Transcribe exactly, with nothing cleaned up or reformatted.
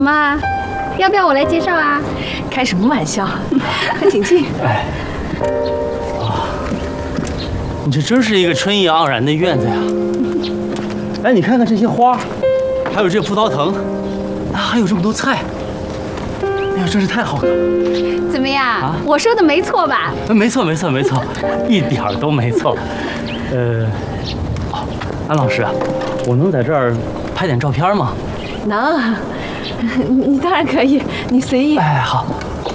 妈，要不要我来介绍啊？ 开什么玩笑？快请进。 哎，啊，你这真是一个春意盎然的院子呀！哎，你看看这些花，还有这葡萄藤，还有这么多菜，哎呀，真是太好了！ 怎么样？ 啊， 我说的没错吧？ 没错，没错，没错，一点儿都没错。呃，哦，安老师，我能在这儿拍点照片吗？ 能，你当然可以，你随意。 哎，好。